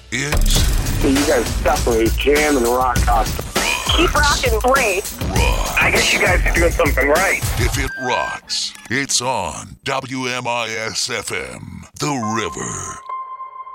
It's So you guys separate jam and rock constantly. Keep rocking, Brace. rock. I guess you guys are doing something right. If it rocks, it's on WMIS FM, The River.